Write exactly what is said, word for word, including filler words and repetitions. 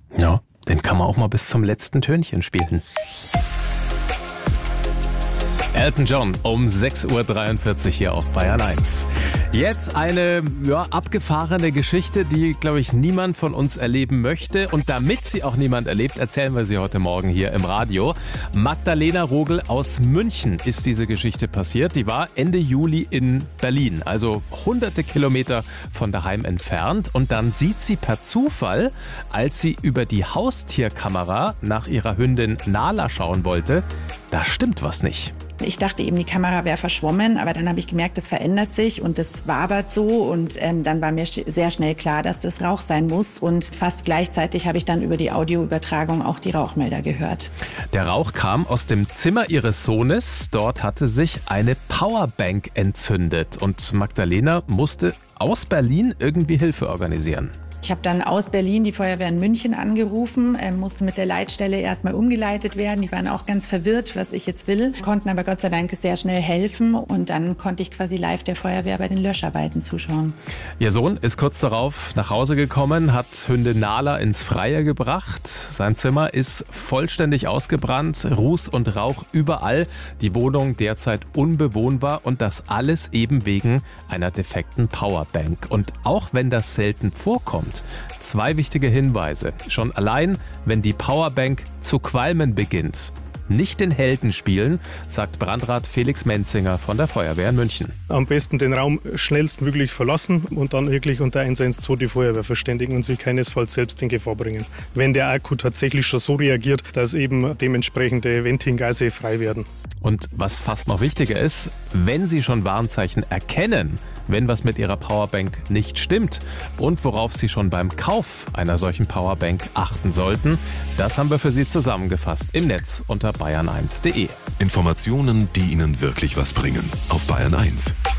Ja, den kann man auch mal bis zum letzten Tönchen spielen. Elton John um sechs Uhr dreiundvierzig hier auf Bayern eins. Jetzt eine ja, abgefahrene Geschichte, die, glaube ich, niemand von uns erleben möchte. Und damit sie auch niemand erlebt, erzählen wir sie heute Morgen hier im Radio. Magdalena Rogel aus München ist diese Geschichte passiert. Die war Ende Juli in Berlin, also hunderte Kilometer von daheim entfernt. Und dann sieht sie per Zufall, als sie über die Haustierkamera nach ihrer Hündin Nala schauen wollte, da stimmt was nicht. Ich dachte eben, die Kamera wäre verschwommen, aber dann habe ich gemerkt, das verändert sich und das wabert so und ähm, dann war mir sehr schnell klar, dass das Rauch sein muss und fast gleichzeitig habe ich dann über die Audioübertragung auch die Rauchmelder gehört. Der Rauch kam aus dem Zimmer ihres Sohnes, dort hatte sich eine Powerbank entzündet und Magdalena musste aus Berlin irgendwie Hilfe organisieren. Ich habe dann aus Berlin die Feuerwehr in München angerufen, äh, musste mit der Leitstelle erstmal umgeleitet werden. Die waren auch ganz verwirrt, was ich jetzt will, konnten aber Gott sei Dank sehr schnell helfen und dann konnte ich quasi live der Feuerwehr bei den Löscharbeiten zuschauen. Ihr Sohn ist kurz darauf nach Hause gekommen, hat Hündin Nala ins Freie gebracht. Sein Zimmer ist vollständig ausgebrannt, Ruß und Rauch überall, die Wohnung derzeit unbewohnbar und das alles eben wegen einer defekten Powerbank. Und auch wenn das selten vorkommt, zwei wichtige Hinweise. Schon allein, wenn die Powerbank zu qualmen beginnt. Nicht den Helden spielen, sagt Brandrat Felix Menzinger von der Feuerwehr in München. Am besten den Raum schnellstmöglich verlassen und dann wirklich unter eins eins zwei die Feuerwehr verständigen und sich keinesfalls selbst in Gefahr bringen. Wenn der Akku tatsächlich schon so reagiert, dass eben dementsprechende Ventingase frei werden. Und was fast noch wichtiger ist, wenn Sie schon Warnzeichen erkennen, wenn was mit Ihrer Powerbank nicht stimmt und worauf Sie schon beim Kauf einer solchen Powerbank achten sollten, das haben wir für Sie zusammengefasst im Netz unter bayern eins punkt de. Informationen, die Ihnen wirklich was bringen. Auf Bayern eins.